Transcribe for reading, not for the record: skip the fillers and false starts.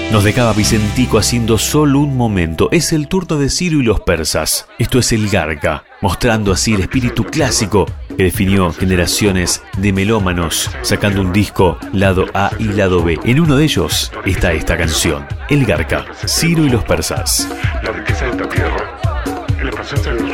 Nos dejaba Vicentico haciendo solo un momento. Es el turno de Ciro y los persas. Esto es El Garca, mostrando así el espíritu clásico que definió generaciones de melómanos, sacando un disco lado A y lado B. En uno de ellos está esta canción, El Garca, Ciro y los persas. La riqueza de esta tierra, en la presencia de